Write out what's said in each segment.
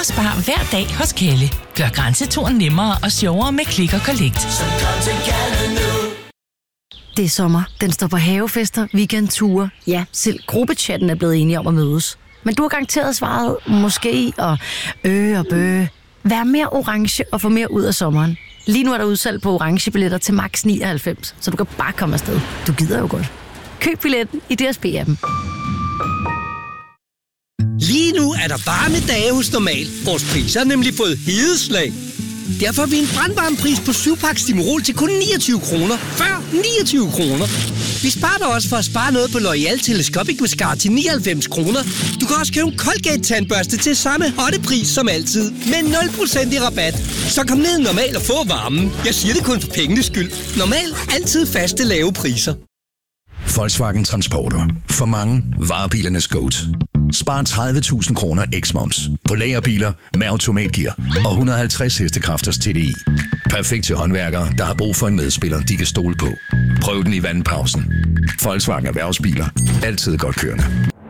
og spar hver dag hos Kelle. Gør grænseturen nemmere og sjovere med Click & Collect. Så kom til Kelle nu. Det er sommer. Den står på havefester, weekendture. Ja, selv gruppechatten er blevet enige om at mødes. Men du har garanteret svaret måske og bø. Vær mere orange og få mere ud af sommeren. Lige nu er der udsalg på orange billetter til max 99, så du kan bare komme afsted. Du gider jo godt. Køb billetten i DSB-appen. Lige nu er der varme dage hos Normal. Vores priser har nemlig fået hedeslag. Derfor har vi en brandvarmepris på 7-pakke Stimorol til kun 29 kroner. Før 29 kroner. Vi sparer dig også for at spare noget på L'Oreal Telescopic Mascara til 99 kroner. Du kan også købe en Colgate-tandbørste til samme hotte pris som altid. Med 0% i rabat. Så kom ned i Normal og få varmen. Jeg siger det kun for pengenes skyld. Normal. Altid faste lave priser. Volkswagen Transporter. For mange varebilernes GOAT. Spar 30.000 kroner x-moms på lagerbiler med automatgear og 150 hestekræfters TDI. Perfekt til håndværkere, der har brug for en medspiller, de kan stole på. Prøv den i vandpausen. Volkswagen Erhvervsbiler. Altid godt kørende.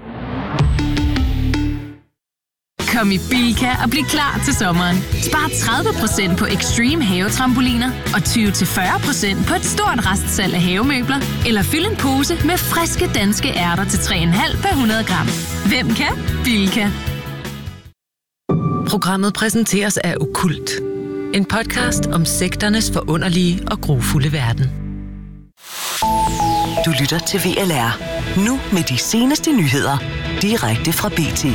Kom i Bilka og bliv klar til sommeren. Spar 30% på Extreme havetrampoliner og 20-40% på et stort restsalg af havemøbler. Eller fyld en pose med friske danske ærter til 3,5 per 100 gram. Hvem kan? Bilka. Programmet præsenteres af Okkult. En podcast om sekternes forunderlige og grufulde verden. Du lytter til VLR. Nu med de seneste nyheder. Direkte fra BT.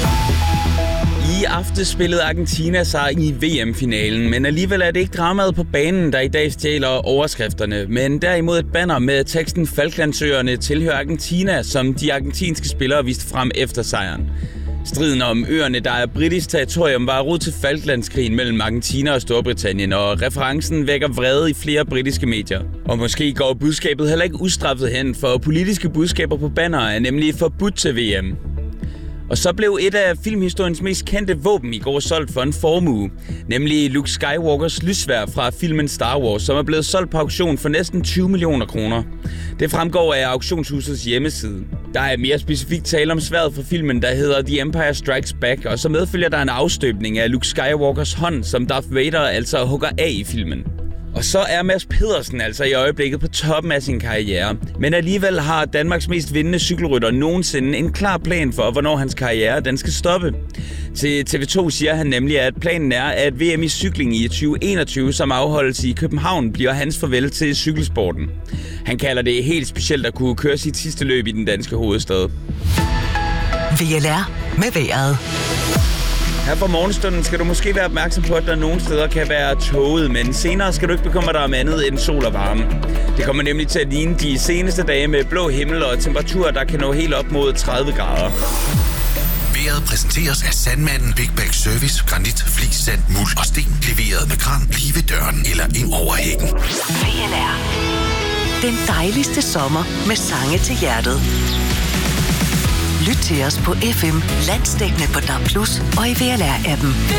I aften spillede Argentina sig i VM-finalen, men alligevel er det ikke dramaet på banen, der i dag stjæler overskrifterne, men derimod et banner med teksten Falklandsøerne tilhører Argentina, som de argentinske spillere viste frem efter sejren. Striden om øerne, der er britisk territorium, var rod til Falklandskrigen mellem Argentina og Storbritannien, og referencen vækker vrede i flere britiske medier. Og måske går budskabet heller ikke ustraffet hen, for politiske budskaber på banner er nemlig forbudt til VM. Og så blev et af filmhistoriens mest kendte våben i går solgt for en formue, nemlig Luke Skywalkers lyssværd fra filmen Star Wars, som er blevet solgt på auktion for næsten 20 millioner kroner. Det fremgår af auktionshusets hjemmeside. Der er mere specifikt tale om sværdet fra filmen, der hedder The Empire Strikes Back, og så medfølger der en afstøbning af Luke Skywalkers hånd, som Darth Vader altså hugger af i filmen. Og så er Mads Pedersen altså i øjeblikket på toppen af sin karriere. Men alligevel har Danmarks mest vindende cykelrytter nogensinde en klar plan for, hvornår hans karriere den skal stoppe. Til TV2 siger han nemlig, at planen er, at VM i cykling i 2021, som afholdes i København, bliver hans farvel til cykelsporten. Han kalder det helt specielt at kunne køre sit sidste løb i den danske hovedstad. VLR med vejret. Her for morgenstunden skal du måske være opmærksom på, at der nogle steder kan være tåget, men senere skal du ikke bekymre dig om andet end sol og varme. Det kommer nemlig til at ligne de seneste dage med blå himmel og temperaturer, der kan nå helt op mod 30 grader. Vejret præsenteres af Sandmanden Big Bag Service. Granit, flis, sand, muld og sten. Leveret med kran lige ved døren eller ind over hækken. VLR. Den dejligste sommer med sange til hjertet. Lyt til os på FM, landsdækkende på DAB+ og i VLR-appen.